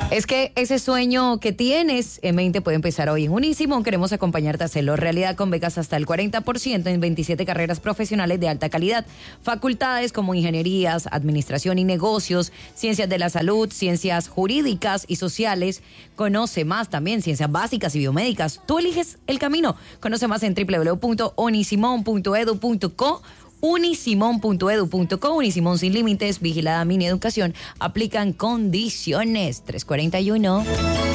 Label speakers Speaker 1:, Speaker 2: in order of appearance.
Speaker 1: Es que ese sueño que tienes en mente puede empezar hoy en Unisimón. Queremos acompañarte a hacerlo realidad con becas hasta el 40% en 27 carreras profesionales de alta calidad. Facultades como ingenierías, administración y negocios, ciencias de la salud, ciencias jurídicas y sociales. Conoce más también, ciencias básicas y biomédicas. Tú eliges el camino. Conoce más en www.unisimon.edu.co. Unisimon.edu.co. Unisimón sin límites, vigilada Mini Educación. Aplican condiciones. 341.